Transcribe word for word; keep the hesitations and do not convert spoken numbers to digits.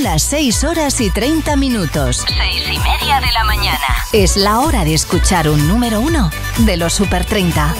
las seis horas y treinta minutos. Seis y media de la mañana. Es la hora de escuchar un número uno de los Super treinta.